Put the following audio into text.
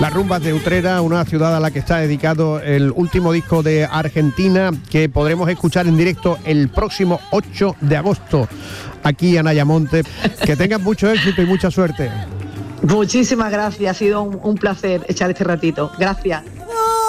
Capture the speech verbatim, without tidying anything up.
Las rumbas de Utrera, una ciudad a la que está dedicado el último disco de Argentina, que podremos escuchar en directo el próximo ocho de agosto aquí en Ayamonte. Que tengan mucho éxito y mucha suerte. Muchísimas gracias, ha sido un, un placer echar este ratito. Gracias.